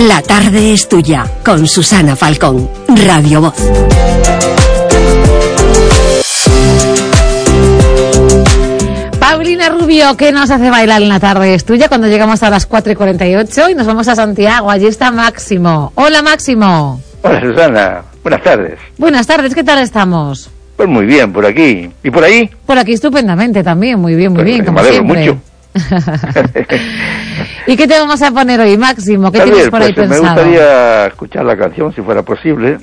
La tarde es tuya, con Susana Falcón, Radio Voz. Paulina Rubio, ¿qué nos hace bailar en La tarde es tuya cuando llegamos a las 4:48 y nos vamos a Santiago? Allí está Máximo. Hola, Máximo. Hola, Susana. Buenas tardes. Buenas tardes, ¿qué tal estamos? Pues muy bien, por aquí. ¿Y por ahí? Por aquí estupendamente también, muy bien, como me alegro siempre. Mucho. ¿Y qué te vamos a poner hoy, Máximo? ¿Qué tienes por ahí pensado? Me gustaría escuchar la canción, si fuera posible.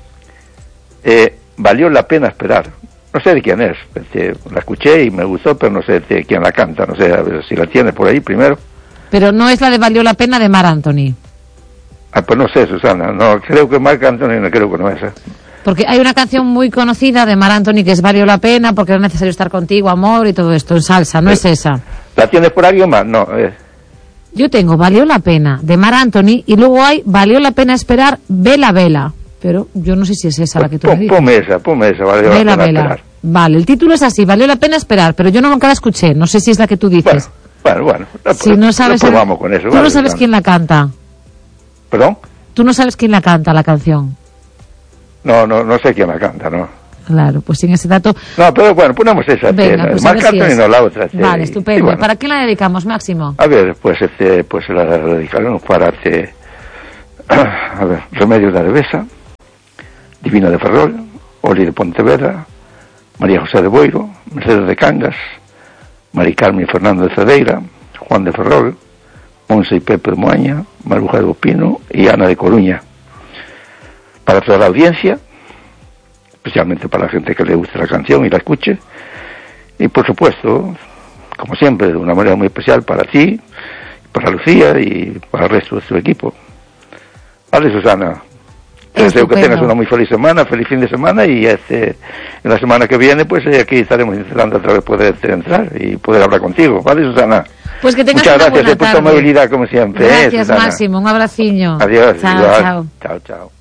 Valió la pena esperar. No sé de quién es. La escuché y me gustó, pero no sé de quién la canta. No sé, a ver si la tienes por ahí primero. Pero no es la de Valió la pena de Mar Anthony. Pues no sé, Susana. No, creo que Marc Anthony, no creo que no es. Porque hay una canción muy conocida de Mar Anthony que es Valió la pena, porque era necesario estar contigo, amor, y todo esto en salsa. No es esa. ¿La tienes por alguien más? No. Yo tengo Valió la pena de Mar Anthony y luego hay Valió la pena esperar, Vela Vela. Pero yo no sé si es esa la que tú me dices. Ponme esa, Valió la pena esperar. Vale, el título es así, Valió la pena esperar, pero yo nunca la escuché. No sé si es la que tú dices. Bueno. Si no sabes, probamos con eso. Tú no sabes quién la canta. ¿Perdón? Tú no sabes quién la canta, la canción. No sé quién la canta, ¿no? Claro, pues sin ese dato... No, pero bueno, ponemos esa. Venga, pues Marc Anthony, no la otra. Vale, estupendo. Bueno. ¿Para quién la dedicamos, Máximo? A ver, pues la dedicaremos para Remedios de Arevesa, Divina de Ferrol, Oli de Pontevedra, María José de Boiro, Mercedes de Cangas, Mari Carmen y Fernando de Cedeira, Juan de Ferrol, Monse y Pepe de Moaña, Maruja de Bopino y Ana de Coruña. Para toda la audiencia, especialmente para la gente que le guste la canción y la escuche, y por supuesto, como siempre, de una manera muy especial para ti, para Lucía y para el resto de tu equipo. Vale, Susana. Te deseo que tengas una muy feliz semana, feliz fin de semana, y en la semana que viene, pues aquí estaremos intentando otra vez poder entrar y poder hablar contigo. ¿Vale, Susana? Pues que tengas muchas una gracias buena por tu amabilidad, como siempre. Gracias, Máximo. Un abraciño. Adiós. Chao. Chao.